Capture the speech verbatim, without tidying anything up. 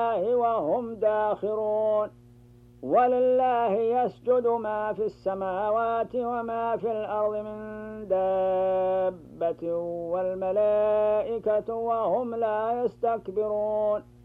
وهم داخرون. ولله يسجد ما في السماوات وما في الأرض من دابة والملائكة وهم لا يستكبرون.